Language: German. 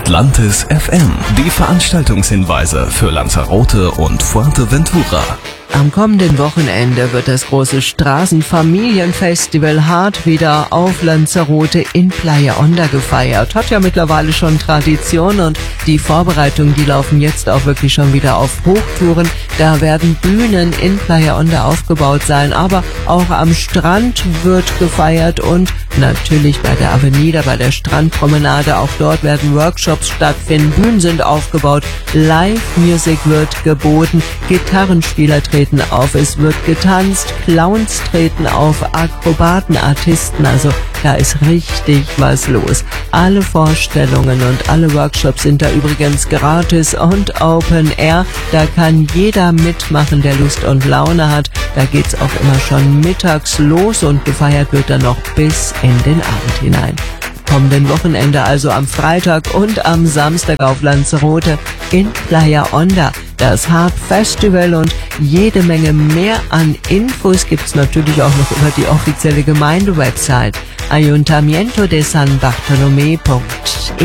Atlantis FM. Die Veranstaltungshinweise für Lanzarote und Fuerteventura. Am kommenden Wochenende wird das große Straßenfamilienfestival Hart wieder auf Lanzarote in Playa Honda gefeiert. Hat ja mittlerweile schon Tradition und die Vorbereitungen, die laufen jetzt auch wirklich schon wieder auf Hochtouren. Da werden Bühnen in Playa Honda aufgebaut sein, aber auch am Strand wird gefeiert und natürlich bei der Avenida, bei der Strandpromenade, auch dort werden Workshops stattfinden, Bühnen sind aufgebaut, Live-Music wird geboten, Gitarrenspieler treten auf, es wird getanzt, Clowns treten auf, Akrobaten, Artisten, also da ist richtig was los. Alle Vorstellungen und alle Workshops sind da übrigens gratis und Open Air, da kann jeder mitmachen, der Lust und Laune hat. Da geht's auch immer schon mittags los und gefeiert wird dann noch bis in den Abend hinein. Kommenden Wochenende, also am Freitag und am Samstag auf Lanzarote in Playa Honda. Das Hart Festival und jede Menge mehr an Infos gibt's natürlich auch noch über die offizielle Gemeindewebsite ayuntamientodesanbartolome.es.